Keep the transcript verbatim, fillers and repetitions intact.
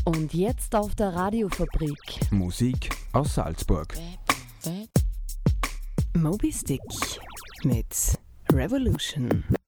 Und jetzt auf der Radiofabrik. Musik aus Salzburg. Moby Stick mit Revolution.